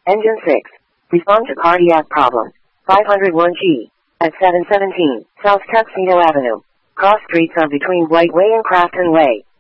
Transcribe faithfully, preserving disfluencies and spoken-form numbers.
Engine six. Respond to cardiac problem. five oh one G. At seven seventeen, South Tuxedo Avenue. Cross streets are between White Way and Crafton Way.